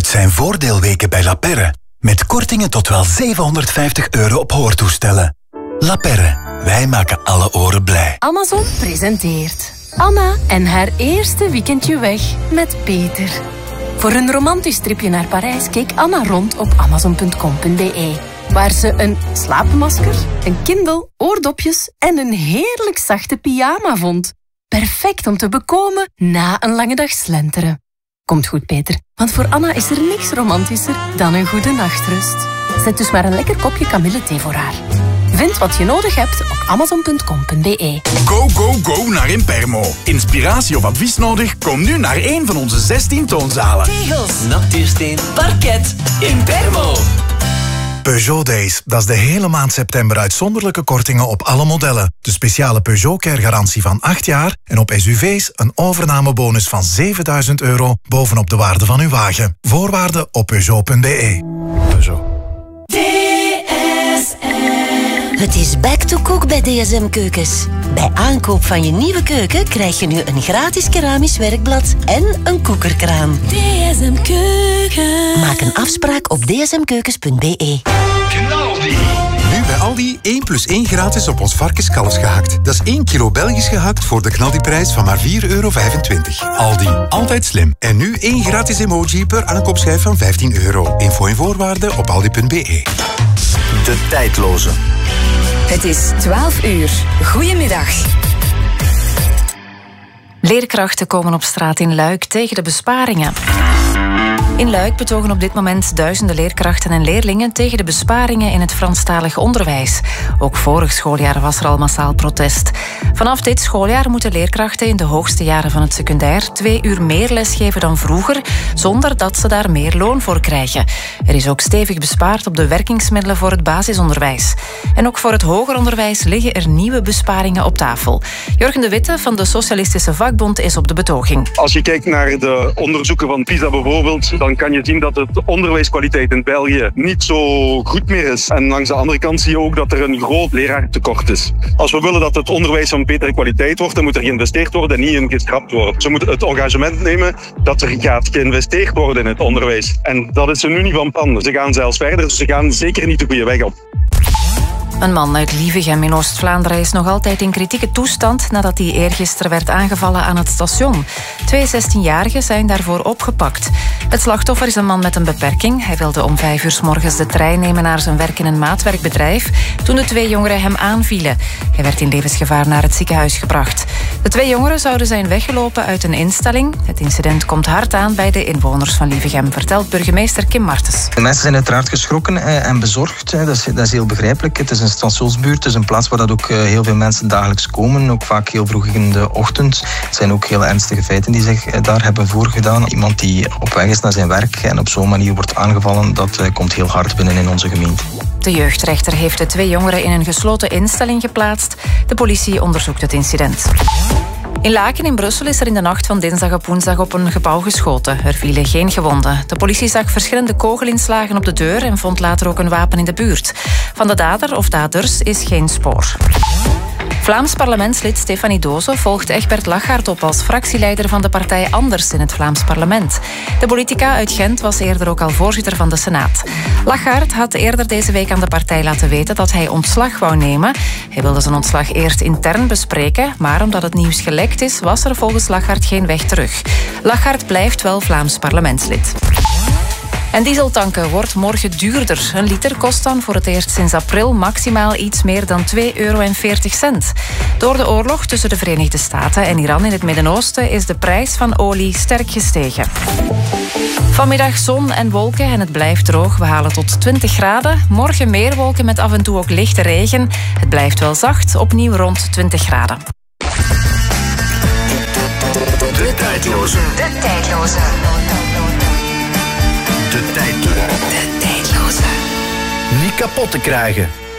zijn voordeelweken bij La Perre. Met kortingen tot wel €750 op hoortoestellen. La Perre, wij maken alle oren blij. Amazon presenteert Anna en haar eerste weekendje weg met Peter. Voor een romantisch tripje naar Parijs keek Anna rond op amazon.com.be. Waar ze een slaapmasker, een Kindle, oordopjes en een heerlijk zachte pyjama vond. Perfect om te bekomen na een lange dag slenteren. Komt goed, Peter, want voor Anna is er niks romantischer dan een goede nachtrust. Zet dus maar een lekker kopje kamillethee voor haar. Vind wat je nodig hebt op amazon.com.be. Go, go, go naar Impermo. Inspiratie of advies nodig? Kom nu naar een van onze 16 toonzalen. Tegels, natuursteen, parket, Impermo. Peugeot Days, dat is de hele maand september uitzonderlijke kortingen op alle modellen. De speciale Peugeot Care garantie van 8 jaar en op SUV's een overnamebonus van €7.000 bovenop de waarde van uw wagen. Voorwaarden op Peugeot.be. Peugeot. Het is back to cook bij DSM Keukens. Bij aankoop van je nieuwe keuken krijg je nu een gratis keramisch werkblad en een koekerkraan. DSM Keuken. Maak een afspraak op dsmkeukens.be. Knaldi! Nu bij Aldi 1+1 gratis op ons varkenskalfs gehakt. Dat is 1 kilo Belgisch gehakt voor de Knaldi-prijs van maar €4,25. Aldi, altijd slim. En nu 1 gratis emoji per aankoopschijf van €15. Info en voorwaarden op aldi.be. De tijdloze. Het is 12 uur. Goedemiddag. Leerkrachten komen op straat in Luik tegen de besparingen. In Luik betogen op dit moment duizenden leerkrachten en leerlingen tegen de besparingen in het Franstalig onderwijs. Ook vorig schooljaar was er al massaal protest. Vanaf dit schooljaar moeten leerkrachten in de hoogste jaren van het secundair 2 uur meer lesgeven dan vroeger, zonder dat ze daar meer loon voor krijgen. Er is ook stevig bespaard op de werkingsmiddelen voor het basisonderwijs. En ook voor het hoger onderwijs liggen er nieuwe besparingen op tafel. Jurgen de Witte van de Socialistische Vakbond is op de betoging. Als je kijkt naar de onderzoeken van PISA bijvoorbeeld, dan kan je zien dat de onderwijskwaliteit in België niet zo goed meer is. En langs de andere kant zie je ook dat er een groot leraartekort is. Als we willen dat het onderwijs van betere kwaliteit wordt, dan moet er geïnvesteerd worden en niet in geschrapt worden. Ze moeten het engagement nemen dat er gaat geïnvesteerd worden in het onderwijs. En dat is er nu niet van plan. Ze gaan zelfs verder, ze gaan zeker niet de goede weg op. Een man uit Lievegem in Oost-Vlaanderen is nog altijd in kritieke toestand nadat hij eergisteren werd aangevallen aan het station. 2 16-jarigen zijn daarvoor opgepakt. Het slachtoffer is een man met een beperking. Hij wilde om 5 uur 's morgens de trein nemen naar zijn werk in een maatwerkbedrijf toen de 2 jongeren hem aanvielen. Hij werd in levensgevaar naar het ziekenhuis gebracht. De 2 jongeren zouden zijn weggelopen uit een instelling. Het incident komt hard aan bij de inwoners van Lievegem, vertelt burgemeester Kim Martens. De mensen zijn uiteraard geschrokken en bezorgd. Dat is heel begrijpelijk. Het is een stationsbuurt, het is een plaats waar dat ook heel veel mensen dagelijks komen, ook vaak heel vroeg in de ochtend. Het zijn ook heel ernstige feiten die zich daar hebben voorgedaan. Iemand die op weg is naar zijn werk en op zo'n manier wordt aangevallen, dat komt heel hard binnen in onze gemeente. De jeugdrechter heeft de 2 jongeren in een gesloten instelling geplaatst. De politie onderzoekt het incident. In Laken in Brussel is er in de nacht van dinsdag op woensdag op een gebouw geschoten. Er vielen geen gewonden. De politie zag verschillende kogelinslagen op de deur en vond later ook een wapen in de buurt. Van de dader of daders is geen spoor. Vlaams parlementslid Stefanie Doze volgt Egbert Lachaert op als fractieleider van de partij Anders in het Vlaams parlement. De politica uit Gent was eerder ook al voorzitter van de Senaat. Lachaert had eerder deze week aan de partij laten weten dat hij ontslag wou nemen. Hij wilde zijn ontslag eerst intern bespreken, maar omdat het nieuws gelekt is, was er volgens Lachaert geen weg terug. Lachaert blijft wel Vlaams parlementslid. En dieseltanken wordt morgen duurder. Een liter kost dan voor het eerst sinds april maximaal iets meer dan €2,40. Door de oorlog tussen de Verenigde Staten en Iran in het Midden-Oosten is de prijs van olie sterk gestegen. Vanmiddag zon en wolken en het blijft droog. We halen tot 20 graden. Morgen meer wolken met af en toe ook lichte regen. Het blijft wel zacht, opnieuw rond 20 graden. De tijdloze. De tijdloze. De tijdloze. De tijdloze. Niet kapot te krijgen.